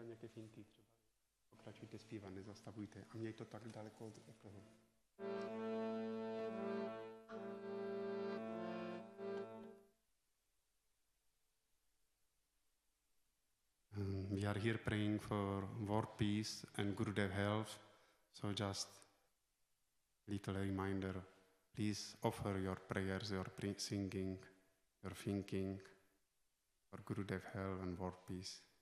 udělat nějaké finty třeba. Pokračujte zpívat, nezastavujte a měj to tak daleko od toho. We are here praying for world peace and Gurudev health, so just little reminder, please offer your prayers, your singing, your thinking for Gurudev health and world peace.